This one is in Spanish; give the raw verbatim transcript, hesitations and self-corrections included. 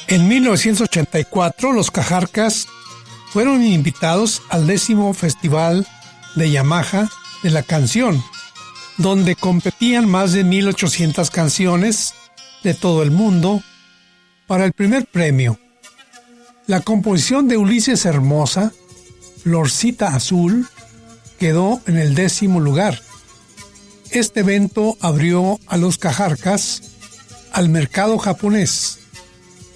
En mil novecientos ochenta y cuatro, los Cajarcas fueron invitados al décimo Festival de Yamaha de la Canción, donde competían más de mil ochocientas canciones de todo el mundo para el primer premio. La composición de Ulises Hermosa, Florcita Azul, quedó en el décimo lugar. Este evento abrió a los Cajarcas al mercado japonés.